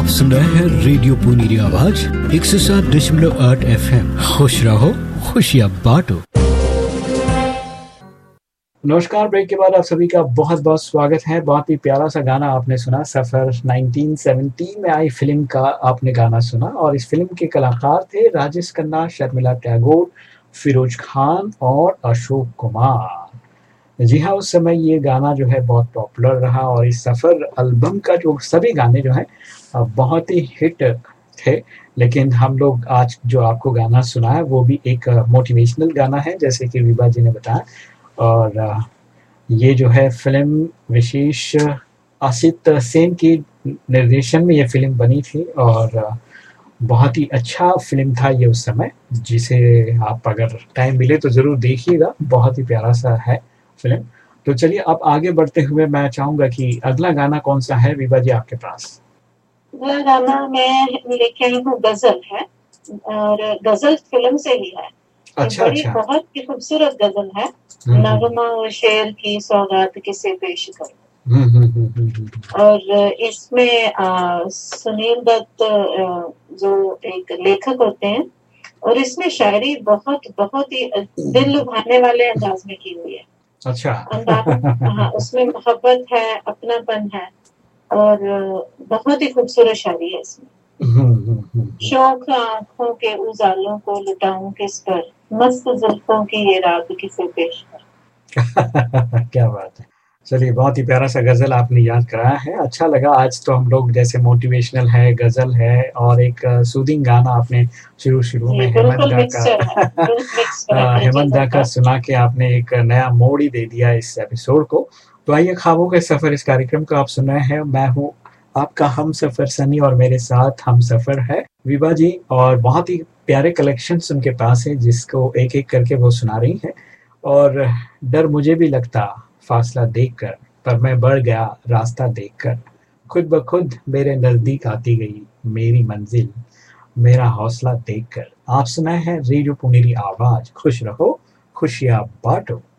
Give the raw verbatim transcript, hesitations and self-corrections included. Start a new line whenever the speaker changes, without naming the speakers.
आप सुन रहे हैं रेडियो पुनेरी आवाज एक सौ सात दशमलव आठ एफ एम। खुश रहो, खुशियाँ बांटो।
नमस्कार। ब्रेक के बाद आप सभी का बहुत बहुत स्वागत है। बहुत ही प्यारा सा गाना आपने सुना, सफर उन्नीस सौ सत्रह में आई फिल्म का आपने गाना सुना। और इस फिल्म के कलाकार थे राजेश खन्ना, शर्मिला टैगोर, फिरोज खान और अशोक कुमार। जी हाँ, उस समय ये गाना जो है बहुत पॉपुलर रहा और इस सफ़र एल्बम का जो सभी गाने जो हैं बहुत ही हिट थे। लेकिन हम लोग आज जो आपको गाना सुना है वो भी एक मोटिवेशनल गाना है, जैसे कि विभा जी ने बताया। और ये जो है फिल्म विशेष आसित सेन की निर्देशन में ये फिल्म बनी थी और बहुत ही अच्छा फिल्म था ये उस समय, जिसे आप अगर टाइम मिले तो ज़रूर देखिएगा। बहुत ही प्यारा सा है फिल्म। तो चलिए अब आगे बढ़ते हुए मैं चाहूँगा कि अगला गाना कौन सा है विभा जी आपके पास?
अगला गाना मैं लेके आई हूँ, गजल है और गजल फिल्म से ही है।
अच्छा,
बड़ी
अच्छा।
बहुत ही खूबसूरत गजल है।
हम्म, हम्म।
नगमा और शेर की सौगात किसे पेश करूं।
हम्म, हम्म, हम्म, हम्म, हम्म।
और इसमें आ, सुनील दत्त आ, जो एक लेखक होते हैं और इसमें शायरी बहुत बहुत ही दिल लुभाने वाले अंदाज में की हुई है।
अच्छा।
अंदाज, हाँ, उसमें मोहब्बत है, अपनापन है और बहुत ही खूबसूरत शायरी है इसमें।
हम्म, हम्म, हम्म।
शौक आँखों के उजालों को लुटाऊं किस पर, मस्त जुल्फों की ये रात किसे पेश कर।
क्या बात है। चलिए, बहुत ही प्यारा सा गज़ल आपने याद कराया है। अच्छा लगा। आज तो हम लोग जैसे मोटिवेशनल है, गज़ल है और एक सूदिंग गाना आपने शुरू-शुरू में
जी,
हेमंत
बिल्कुल
दा
मिक्सचर है,
का
बिल्कुल मिक्सचर है
अ,
हर
हेमंत दा
चीज़ों
का
का।
सुना के आपने एक नया मोड़ ही दे दिया इस एपिसोड को। तो आइए, ख्वाबों के सफ़र इस कार्यक्रम को आप सुन रहे हैं। मैं हूँ आपका हमसफ़र सनी और मेरे साथ हमसफ़र है विभा जी। और बहुत ही प्यारे कलेक्शंस उनके पास है जिसको एक-एक करके वो सुना रही हैं। और डर मुझे भी लगता फासला देखकर, पर मैं बढ़ गया रास्ता देखकर। खुद ब खुद मेरे नज़दीक आती गई मेरी मंजिल, मेरा हौसला देखकर। आप सुनाए हैं रेडियो पुनेरी आवाज। खुश रहो, खुशियाँ बाँटो।